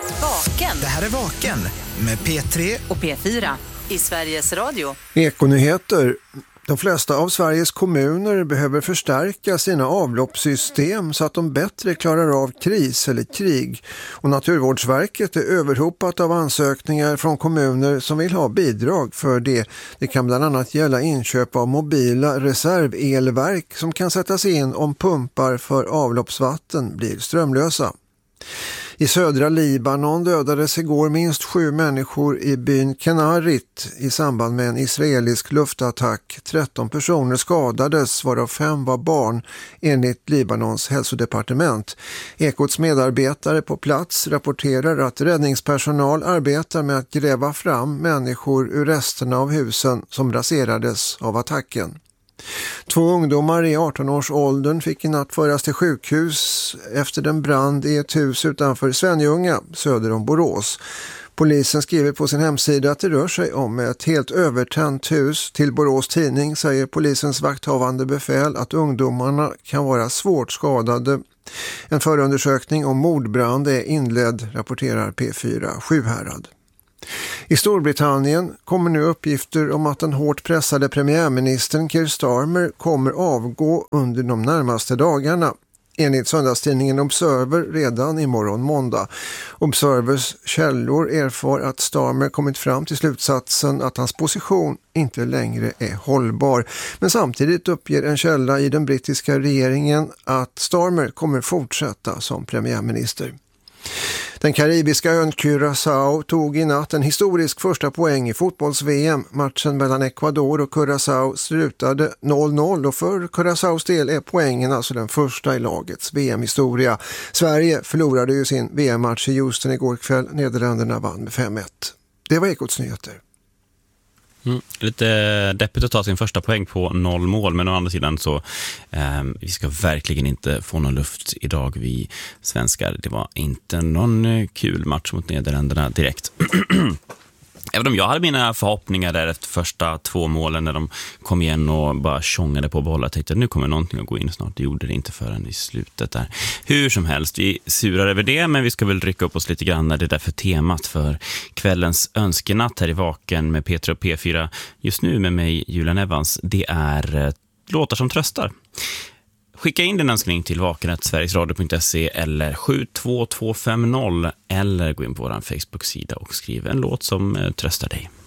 Vaken. Det här är Vaken med P3 och P4 i Sveriges Radio. Ekonyheter. De flesta av Sveriges kommuner behöver förstärka sina avloppssystem så att de bättre klarar av kris eller krig. Och Naturvårdsverket är överhopat av ansökningar från kommuner som vill ha bidrag för det. Det kan bland annat gälla inköp av mobila reservelverk som kan sättas in om pumpar för avloppsvatten blir strömlösa. I södra Libanon dödades igår minst 7 människor i byn Kenarit i samband med en israelisk luftattack. 13 personer skadades, varav 5 var barn, enligt Libanons hälsodepartement. Ekots medarbetare på plats rapporterar att räddningspersonal arbetar med att gräva fram människor ur resterna av husen som raserades av attacken. 2 ungdomar i 18-årsåldern fick i natt föras till sjukhus efter en brand i ett hus utanför Svenljunga, söder om Borås. Polisen skriver på sin hemsida att det rör sig om ett helt övertänt hus. Till Borås tidning säger polisens vakthavande befäl att ungdomarna kan vara svårt skadade. En förundersökning om mordbrand är inledd, rapporterar P4 Sjuhärad. I Storbritannien kommer nu uppgifter om att den hårt pressade premiärministern Keir Starmer kommer avgå under de närmaste dagarna. Enligt söndagstidningen Observer redan imorgon måndag. Observers källor erfar att Starmer kommit fram till slutsatsen att hans position inte längre är hållbar. Men samtidigt uppger en källa i den brittiska regeringen att Starmer kommer fortsätta som premiärminister. Den karibiska ön Curaçao tog i natt en historisk första poäng i fotbolls-VM. Matchen mellan Ecuador och Curaçao slutade 0-0 och för Curaçaos del är poängen alltså den första i lagets VM-historia. Sverige förlorade ju sin VM-match i Houston igår kväll. Nederländerna vann med 5-1. Det var Ekots nyheter. Lite deppigt att ta sin första poäng på 0 mål, men å andra sidan så vi ska verkligen inte få någon luft idag, vi svenskar. Det var inte någon kul match mot Nederländerna direkt. Även om jag hade mina förhoppningar där efter första 2 målen när de kom igen och bara tjongade på bollen. Jag tänkte att nu kommer någonting att gå in snart. Det gjorde det inte förrän i slutet där. Hur som helst, vi surar över det, men vi ska väl rycka upp oss lite grann. Det är därför temat för kvällens önskenatt här i Vaken med P3 och P4. Just nu med mig, Julian Evans. Det är låtar som tröstar. Skicka in din önskning till vaken@sverigesradio.se eller 72250 eller gå in på vår Facebook-sida och skriv en låt som tröstar dig.